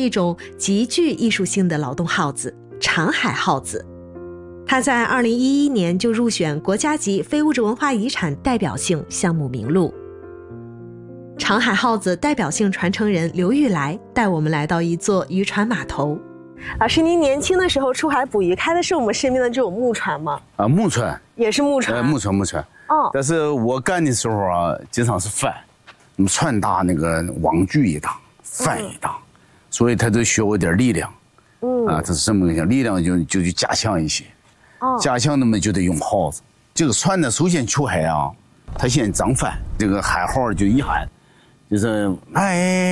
一种极具艺术性的劳动号子——长海号子。它在2011年就入选国家级非物质文化遗产代表性项目名录。长海号子代表性传承人刘玉来带我们来到一座渔船码头。老师，您年轻的时候出海捕鱼，开的是我们身边的这种木船吗？ 木船也是木船。 木船。哦。但是我干的时候啊，经常是帆，那么船大，那个网具也大，帆也大，所以它都需要一点力量。它是这么个力量就加强一些。加强那么就得用号子。这个船呢，首先出海啊，它先张帆，这个喊号就一喊，就是哎。